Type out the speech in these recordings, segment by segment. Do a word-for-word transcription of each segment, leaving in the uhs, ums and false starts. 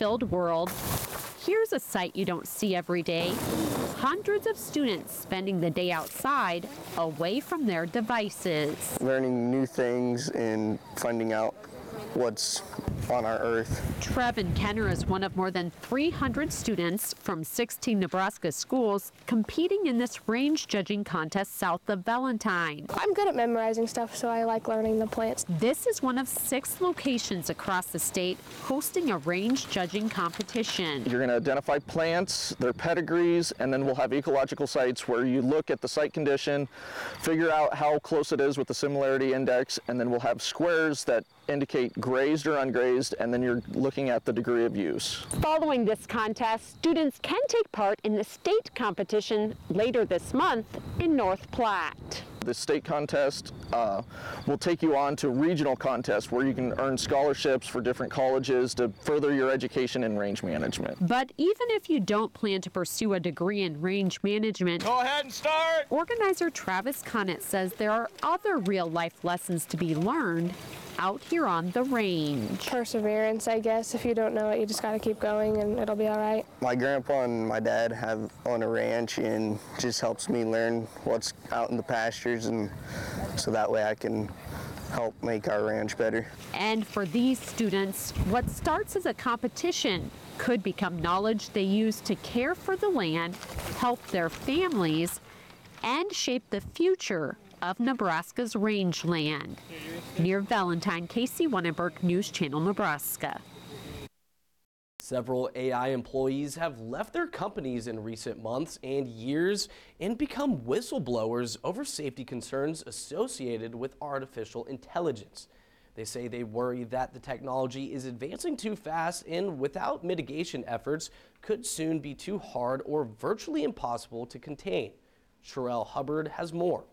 filled world, here's a sight you don't see every day. Hundreds of students spending the day outside, away from their devices. Learning new things and finding out what's on our earth. Trevin Kenner is one of more than three hundred students from sixteen Nebraska schools competing in this range judging contest south of Valentine. I'm good at memorizing stuff, so I like learning the plants. This is one of six locations across the state hosting a range judging competition. You're going to identify plants, their pedigrees, and then we'll have ecological sites where you look at the site condition, figure out how close it is with the similarity index, and then we'll have squares that indicate grazed or ungrazed, and then you're looking at the degree of use. Following this contest, students can take part in the state competition later this month in North Platte. The state contest uh, will take you on to regional contests where you can earn scholarships for different colleges to further your education in range management. But even if you don't plan to pursue a degree in range management, go ahead and start. Organizer Travis Connett says there are other real-life lessons to be learned out here on the range. Perseverance, I guess. If you don't know it, you just got to keep going and it'll be all right. My grandpa and my dad have on a ranch and just helps me learn what's out in the pastures, and so that way I can help make our ranch better. And for these students, what starts as a competition could become knowledge they use to care for the land, help their families, and shape the future of Nebraska's rangeland. Near Valentine, Casey Wannenberg, News Channel, Nebraska. Several A I employees have left their companies in recent months and years and become whistleblowers over safety concerns associated with artificial intelligence. They say they worry that the technology is advancing too fast and without mitigation efforts could soon be too hard or virtually impossible to contain. Sherelle Hubbard has more.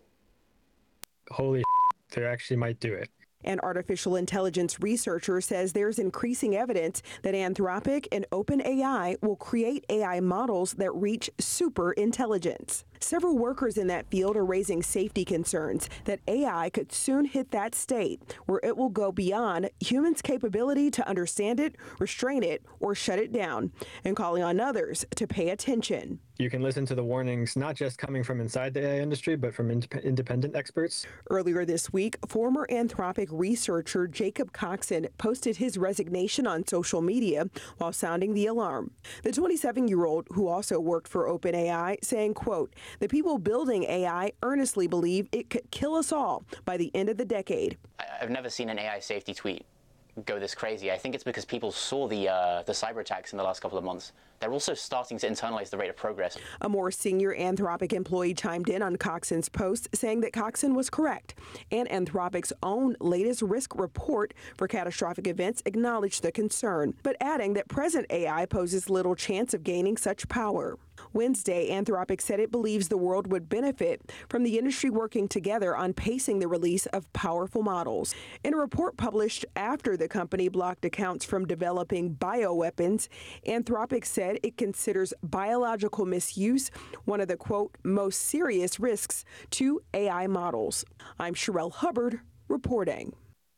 Holy they actually might do it. An artificial intelligence researcher says there's increasing evidence that Anthropic and OpenAI will create A I models that reach super intelligence. Several workers in that field are raising safety concerns that A I could soon hit that state where it will go beyond humans' capability to understand it, restrain it, or shut it down, and calling on others to pay attention. You can listen to the warnings not just coming from inside the A I industry, but from indep- independent experts. Earlier this week, former Anthropic researcher Jacob Coxon posted his resignation on social media while sounding the alarm. The twenty-seven-year-old, who also worked for OpenAI, saying, quote, "The people building A I earnestly believe it could kill us all by the end of the decade." I've never seen an A I safety tweet go this crazy. I think it's because people saw the uh, the cyber attacks in the last couple of months. They're also starting to internalize the rate of progress. A more senior Anthropic employee chimed in on Coxon's post, saying that Coxon was correct, and Anthropic's own latest risk report for catastrophic events acknowledged the concern, but adding that present A I poses little chance of gaining such power. Wednesday, Anthropic said it believes the world would benefit from the industry working together on pacing the release of powerful models. In a report published after the company blocked accounts from developing bioweapons, Anthropic said it considers biological misuse one of the, quote, most serious risks to A I models. I'm Sherelle Hubbard reporting.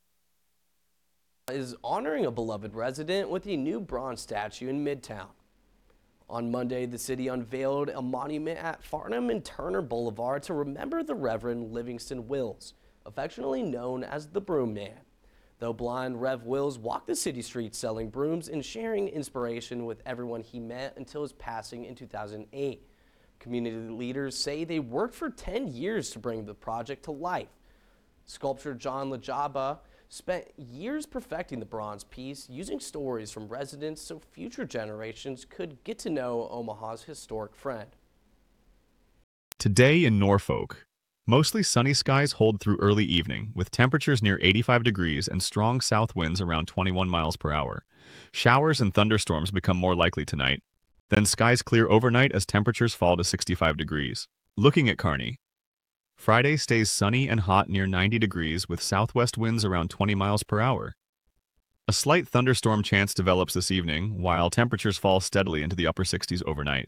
Is honoring a beloved resident with a new bronze statue in Midtown. On Monday, the city unveiled a monument at Farnham and Turner Boulevard to remember the Reverend Livingston Wills, affectionately known as the Broom Man. Though blind, Rev Wills walked the city streets selling brooms and sharing inspiration with everyone he met until his passing in two thousand eight. Community leaders say they worked for ten years to bring the project to life. Sculptor John Lajaba spent years perfecting the bronze piece, using stories from residents so future generations could get to know Omaha's historic friend. Today in Norfolk, mostly sunny skies hold through early evening, with temperatures near eighty-five degrees and strong south winds around twenty-one miles per hour. Showers and thunderstorms become more likely tonight. Then skies clear overnight as temperatures fall to sixty-five degrees. Looking at Kearney, Friday stays sunny and hot near ninety degrees with southwest winds around twenty miles per hour. A slight thunderstorm chance develops this evening, while temperatures fall steadily into the upper sixties overnight.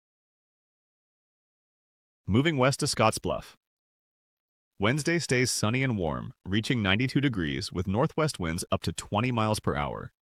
Moving west to Scottsbluff. Wednesday stays sunny and warm, reaching ninety-two degrees with northwest winds up to twenty miles per hour.